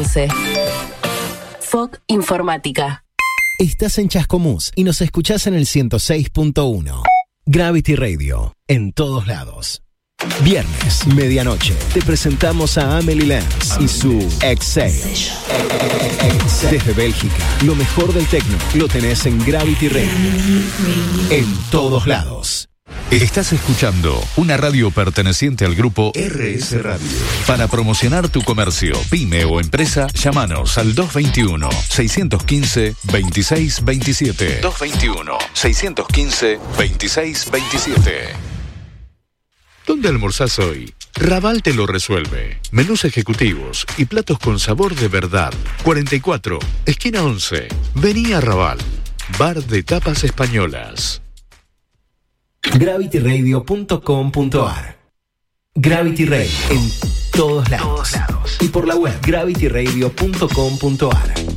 FOC Informática. Estás en Chascomús y nos escuchás en el 106.1. Gravity Radio, en todos lados. Viernes, medianoche, te presentamos a Amelie Lenz y su Exhale. Desde Bélgica, lo mejor del techno lo tenés en Gravity Radio, en todos lados. Estás escuchando una radio perteneciente al grupo RS Radio. Para promocionar tu comercio, pyme o empresa, llámanos al 221-615-2627. 221-615-2627. ¿Dónde almorzás hoy? Raval te lo resuelve. Menús ejecutivos y platos con sabor de verdad. 44, esquina 11. Vení a Raval. Bar de tapas españolas. GravityRadio.com.ar. Gravity Radio, en todos lados. Y por la web gravityradio.com.ar.